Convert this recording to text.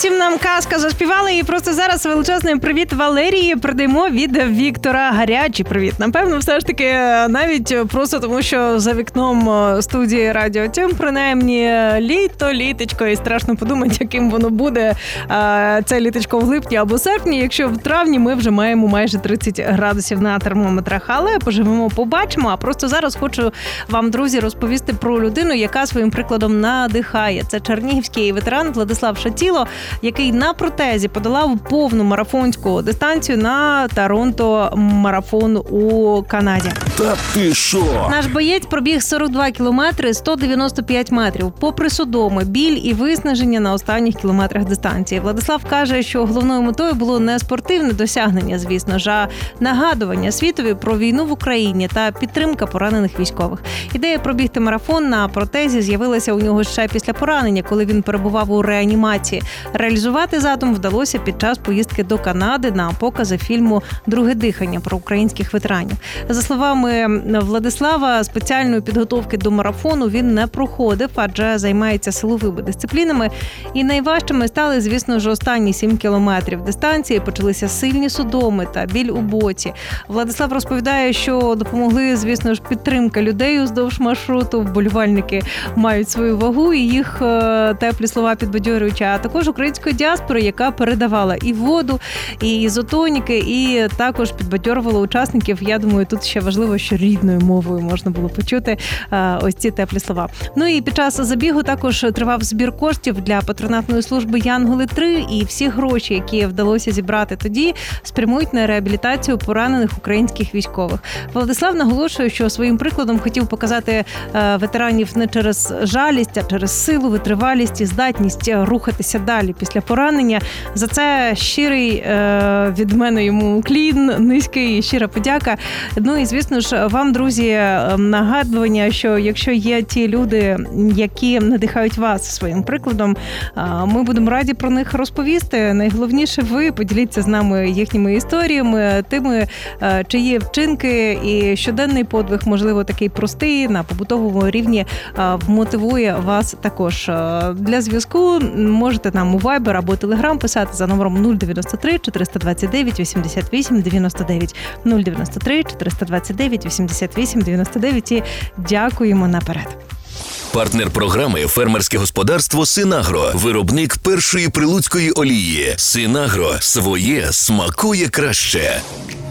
всім нам казка заспівали, і просто зараз величезний привіт Валерії передаємо від Віктора. Гарячий привіт. Напевно, все ж таки, навіть просто тому, що за вікном студії Радіо Тім, принаймні, літечко, і страшно подумати, яким воно буде це літечко в липні або серпні, якщо в травні ми вже маємо майже 30 градусів на термометрах. Але поживемо, побачимо. А просто зараз хочу вам, друзі, розповісти про людину, яка своїм прикладом надихає. Це чернігівський ветеран Владислав Шатіло, який на протезі подолав повну марафонську дистанцію на Торонто-марафон у Канаді. Та ти що? Наш боєць пробіг 42 кілометри, 195 метрів. Попри судоми, біль і виснаження на останніх кілометрах дистанції. Владислав каже, що головною метою було не спортивне досягнення, звісно ж, а нагадування світові про війну в Україні та підтримка поранених військових. Ідея пробігти марафон на протезі з'явилася у нього ще після поранення, коли він перебував у реанімації. Реалізувати задум вдалося під час поїздки до Канади на покази фільму «Друге дихання» про українських ветеранів. За словами Владислава, спеціальної підготовки до марафону він не проходив, адже займається силовими дисциплінами. І найважчими стали, звісно ж, останні 7 кілометрів дистанції. Почалися сильні судоми та біль у боці. Владислав розповідає, що допомогли, звісно ж, підтримка людей уздовж маршруту. Вболівальники мають свою вагу і їх теплі слова підбадьорюючі, а також української діаспори, яка передавала і воду, і ізотоніки, і також підбадьорювала учасників. Я думаю, тут ще важливо, що рідною мовою можна було почути ось ці теплі слова. Ну і під час забігу також тривав збір коштів для патронатної служби «Янголи-3», і всі гроші, які вдалося зібрати тоді, спрямують на реабілітацію поранених українських військових. Владислав наголошує, що своїм прикладом хотів показати ветеранів не через жалість, а через силу, витривалість і здатність рухатися далі після поранення. За це щирий від мене йому уклін, низький, щира подяка. Ну і, звісно ж, вам, друзі, нагадування, що якщо є ті люди, які надихають вас своїм прикладом, ми будемо раді про них розповісти. Найголовніше, ви поділіться з нами їхніми історіями, тими, чиї вчинки і щоденний подвиг, можливо, такий простий, на побутовому рівні, вмотивує вас також. Для зв'язку можете нам у Viber або Telegram писати за номером 093 429 88 99. 093 429 88 99. І дякуємо наперед. Партнер програми «Фермерське господарство Синагро». Виробник першої прилуцької олії. Синагро. Своє смакує краще.